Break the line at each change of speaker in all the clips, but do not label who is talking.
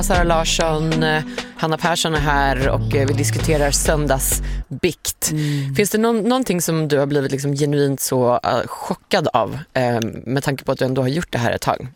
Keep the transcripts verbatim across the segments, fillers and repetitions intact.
Sara Larsson, Hanna Persson är här och vi diskuterar söndagsbikt. Mm. Finns det någon, någonting som du har blivit liksom genuint så uh, chockad av uh, med tanke på att du ändå har gjort det här ett tag?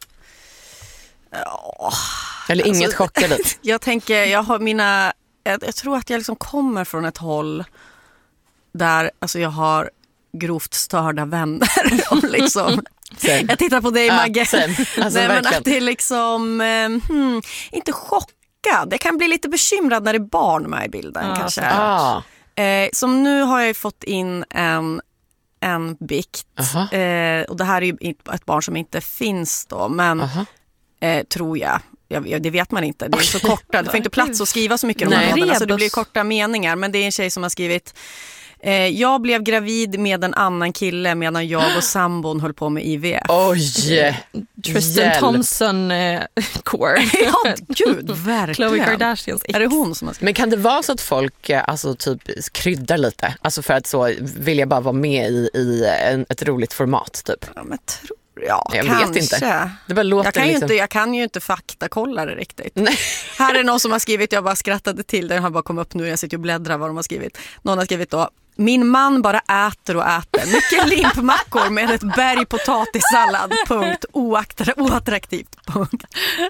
Oh,
Eller inget
alltså,
chockade?
Jag tänker, jag har mina jag, jag tror att jag liksom kommer från ett håll där alltså jag har grovt störda vänner och liksom Sen. Jag tittar på dig, Magge.
Ja, alltså,
Nej, men att det är liksom hmm, inte chockad. Jag kan bli lite bekymrad när det är barn med i bilden ah, kanske. Ah. Eh, som nu har jag fått in en, en bikt. Uh-huh. Eh, och det här är ju ett barn som inte finns då. Men uh-huh. eh, tror jag. jag. Det vet man inte. Det är så korta. Det får inte plats att skriva så mycket. Nej, de så det blir korta meningar. Men det är en tjej som har skrivit... Jag blev gravid med en annan kille medan jag och sambon höll på med I V F.
Oj!
Tristan Hjälp. Thompson eh, core.
Ja, gud, verkligen.
Khloe Kardashians ex.
Är det hon som har skrivit?
Men kan det vara så att folk alltså, typ kryddar lite? Alltså för att så vill jag bara vara med i, i en, ett roligt format typ?
Ja, men tro, ja
jag
kanske.
vet inte. Det bara låter
jag, kan
liksom...
ju inte, jag kan ju inte faktakolla det riktigt.
Nej.
Här är någon som har skrivit, jag bara skrattade till det, den har bara kommit upp nu, jag sitter och bläddrar vad de har skrivit. Någon har skrivit då: min man bara äter och äter. Mycket limpmackor med ett berg potatissallad. Punkt. Oattra- oattraktivt. Punkt.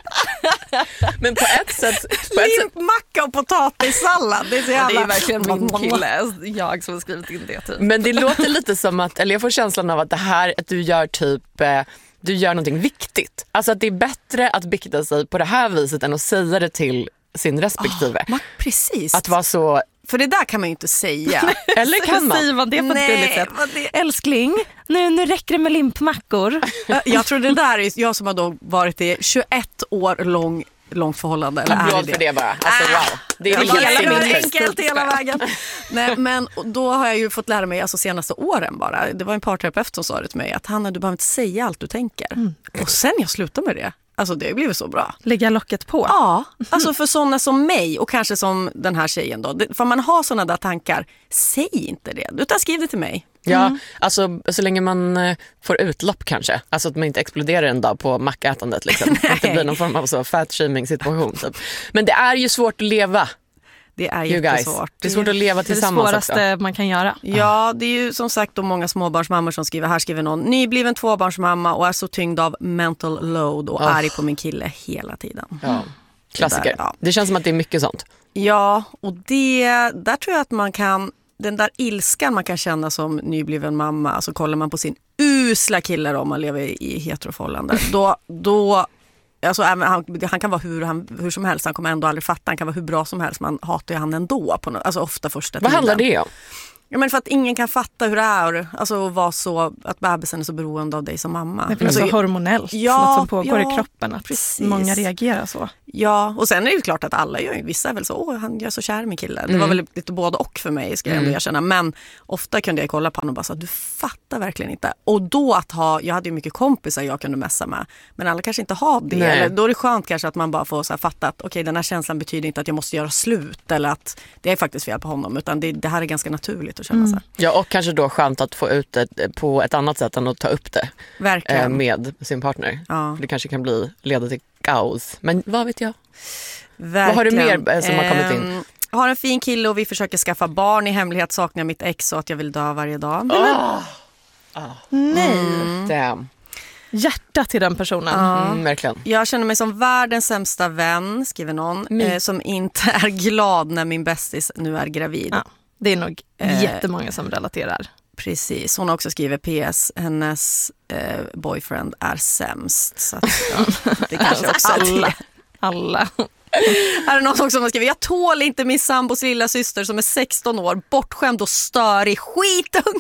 Men på ett sätt... På ett
limpmacka och potatissallad. Det är, så jävla...
det är verkligen min kille. Jag som har skrivit in det. Typ.
Men det låter lite som att... Eller jag får känslan av att det här... Att du gör typ... Du gör någonting viktigt. Alltså att det är bättre att bikta sig på det här viset än att säga det till sin respektive.
Oh, precis.
Att vara så...
För det där kan man ju inte säga.
Eller kan man?
Säger man det på ett gulligt sätt? Det... Älskling, nu, nu räcker det med limpmackor.
Jag tror det där är jag som har då varit i tjugoett år lång långt förhållande. Eller
är
det?
för det bara. Alltså,
ah,
wow. Det är
hela, enkelt hela vägen. Nej, men då har jag ju fått lära mig alltså senaste åren bara. Det var en parterapeut som sa det till mig att Hanna, du behöver inte säga allt du tänker. Mm. Och sen jag slutade med det. Alltså det har blivit så bra.
Lägga locket på.
Ja, alltså för sådana som mig och kanske som den här tjejen då. För man har sådana där tankar, säg inte det. Utan skriv det till mig.
Ja, mm. alltså så länge man får utlopp kanske. Alltså att man inte exploderar en dag på mackätandet liksom. Att det blir någon form av så fat-shaming situation typ. Men det är ju svårt att leva.
Det är jättesvårt.
Det är svårt att leva tillsammans.
Det är det svåraste också man kan göra.
Ja, det är ju som sagt de många småbarnsmammor som skriver. Här skriver någon: nybliven tvåbarnsmamma och är så tyngd av mental load och oh. arg på min kille hela tiden.
Ja. Klassiker. Det, där, ja. Det känns som att det är mycket sånt.
Ja, och det, där tror jag att man kan, den där ilskan man kan känna som nybliven mamma, alltså kollar man på sin usla kille om man lever i heteroförhållande, då, då alltså, han, han kan vara hur, han, hur som helst, han kommer ändå aldrig fatta, han kan vara hur bra som helst, man hatar ju han ändå på något, alltså ofta första tiden.
Vad handlar det om?
Ja, men för att ingen kan fatta hur det är, alltså vara så, att bebisen är så beroende av dig som mamma.
Det är alltså, så hormonellt,
ja,
något som pågår
ja,
i kroppen, att
precis.
Många reagerar så.
Ja, och sen är det ju klart att alla gör, vissa är väl så, åh han gör så kär med killen. Mm. Det var väl lite både och för mig, ska jag ändå erkänna. Men ofta kunde jag kolla på honom och bara så, du fattar verkligen inte. Och då att ha, jag hade ju mycket kompisar jag kunde mässa med, men alla kanske inte har det. Eller, då är det skönt kanske att man bara får så här, fatta att okej, okay, den här känslan betyder inte att jag måste göra slut, eller att det är faktiskt fel på honom, utan det, det här är ganska naturligt att känna mm. sig.
Ja, och kanske då skönt att få ut det på ett annat sätt än att ta upp det
verkligen.
Med sin partner.
Ja.
Det kanske kan bli leda till kaos. Men vad vet jag?
Verkligen.
Vad har du mer som har kommit in?
Jag har en fin kille och vi försöker skaffa barn. I hemlighet saknar jag mitt ex och att jag vill dö varje dag.
Oh.
Oh. Nej.
Mm. Damn.
Hjärta till den personen.
Ja.
Mm, verkligen.
Jag känner mig som världens sämsta vän, skriver någon, eh, som inte är glad när min bästis nu är gravid.
Ja. Det är nog eh, jättemånga som relaterar.
Precis, hon har också skrivit P S, hennes eh, boyfriend är sämst. Så att, ja, det kanske också
alla. alla.
Här är någon som har skrivit: jag tål inte min sambos lilla syster som är sexton år, bortskämd och störig, skitung.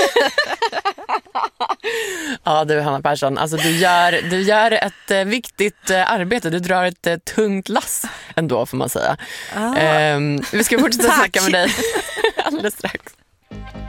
Ja du Hanna Persson, alltså du gör, du gör ett eh, viktigt eh, arbete, du drar ett eh, tungt lass ändå får man säga. Ah. Eh, vi ska fortsätta snacka med dig alldeles strax.